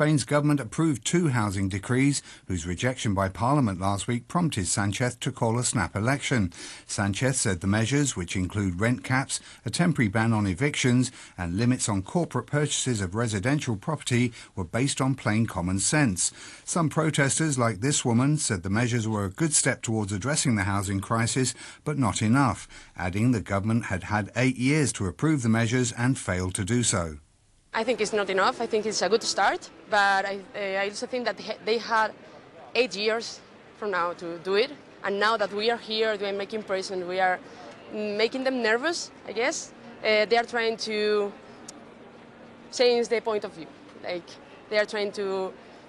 Spain's government approved 2 housing decrees, whose rejection by Parliament last week prompted Sánchez to call a snap election. Sánchez said the measures, which include rent caps, a temporary ban on evictions and limits on corporate purchases of residential property, were based on plain common sense. Some protesters, like this woman, said the measures were a good step towards addressing the housing crisis, but not enough, adding the government had had 8 years to approve the measures and failed to do so. I think it's not enough. I think it's a good start, but I also think that they had 8 years from now to do it. And now that we are here, we are making pressure, we are making them nervous, I guess. They are trying to change their point of view. Like, they are trying to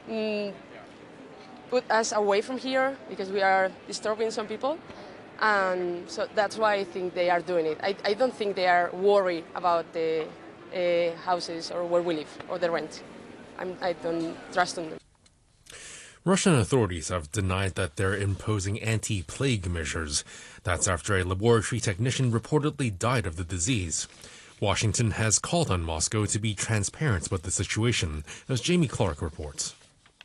put us away from here because we are disturbing some people. And so that's why I think they are doing it. I don't think they are worried about the houses or where we live or the rent. I don't trust them. Russian authorities have denied that they're imposing anti-plague measures. That's after a laboratory technician reportedly died of the disease. Washington has called on Moscow to be transparent about the situation, as Jamie Clark reports.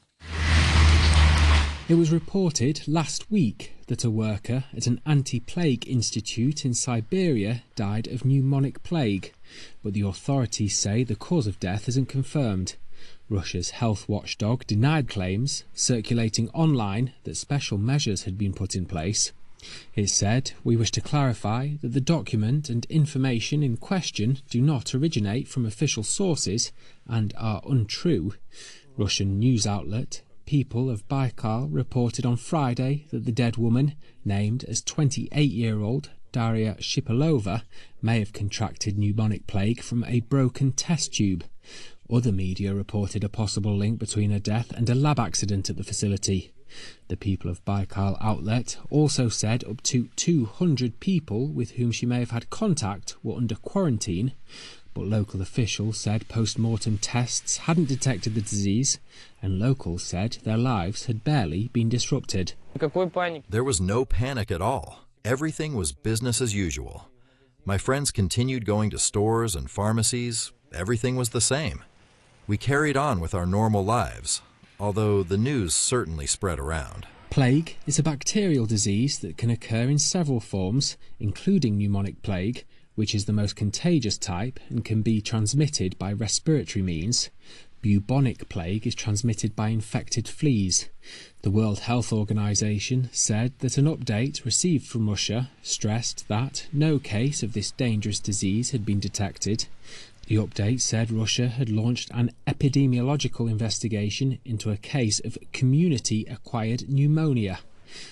It was reported last week that a worker at an anti-plague institute in Siberia died of pneumonic plague, but the authorities say the cause of death isn't confirmed. Russia's health watchdog denied claims circulating online that special measures had been put in place. It said, "We wish to clarify that the document and information in question do not originate from official sources and are untrue." Russian news outlet People of Baikal reported on Friday that the dead woman, named as 28-year-old Daria Shipilova, may have contracted pneumonic plague from a broken test tube. Other media reported a possible link between her death and a lab accident at the facility. The People of Baikal outlet also said up to 200 people with whom she may have had contact were under quarantine, but local officials said post-mortem tests hadn't detected the disease, and locals said their lives had barely been disrupted. There was no panic at all. Everything was business as usual. My friends continued going to stores and pharmacies. Everything was the same. We carried on with our normal lives, although the news certainly spread around. Plague is a bacterial disease that can occur in several forms, including pneumonic plague, which is the most contagious type and can be transmitted by respiratory means. Bubonic plague is transmitted by infected fleas. The World Health Organization said that an update received from Russia stressed that no case of this dangerous disease had been detected. The update said Russia had launched an epidemiological investigation into a case of community-acquired pneumonia.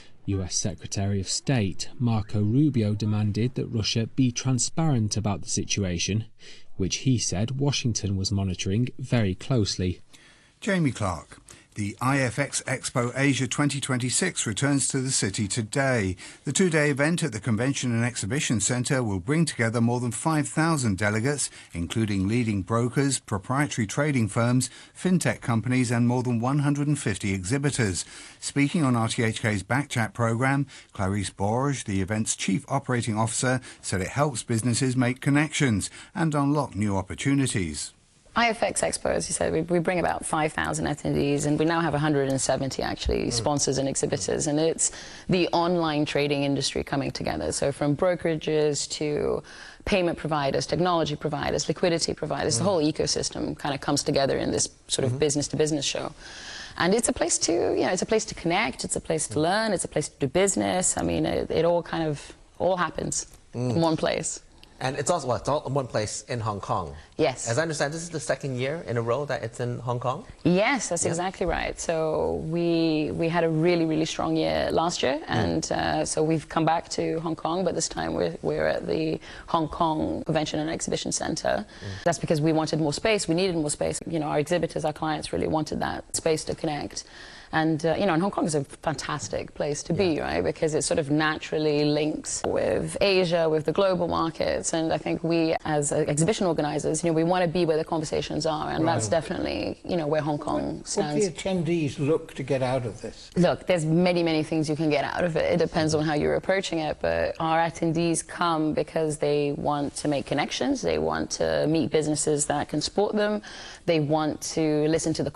US Secretary of State Marco Rubio demanded that Russia be transparent about the situation, which he said Washington was monitoring very closely. Jamie Clark. The IFX Expo Asia 2026 returns to the city today. The 2-day event at the Convention and Exhibition Centre will bring together more than 5,000 delegates, including leading brokers, proprietary trading firms, fintech companies and more than 150 exhibitors. Speaking on RTHK's Backchat programme, Clarice Borge, the event's Chief Operating Officer, said it helps businesses make connections and unlock new opportunities. IFX Expo, as you said, we bring about 5,000 attendees, and we now have 170 actually sponsors and exhibitors, and it's the online trading industry coming together. So from brokerages to payment providers, technology providers, liquidity providers, the whole ecosystem kind of comes together in this sort of business-to-business show. And it's a place to, it's a place to connect, it's a place to learn, it's a place to do business. I mean, it all kind of happens in one place. And it's also it's all in one place in Hong Kong. Yes. As I understand, this is the second year in a row that it's in Hong Kong? Yes, that's exactly right. So we had a really, really strong year last year, and so we've come back to Hong Kong, but this time we're at the Hong Kong Convention and Exhibition Centre. That's because we wanted more space, we needed more space. Our exhibitors, our clients really wanted that space to connect. And, and Hong Kong is a fantastic place to be, right? Because it sort of naturally links with Asia, with the global markets. And I think we, as exhibition organisers, we want to be where the conversations are. And that's definitely, where Hong Kong stands. What do the attendees look to get out of this? Look, there's many, many things you can get out of it. It depends on how you're approaching it. But our attendees come because they want to make connections. They want to meet businesses that can support them. They want to listen to the